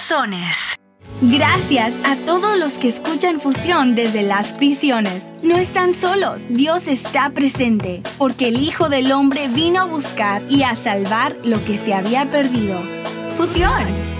corazones. Gracias a todos los que escuchan Fusión desde las prisiones. No están solos, Dios está presente, porque el Hijo del Hombre vino a buscar y a salvar lo que se había perdido. Fusión.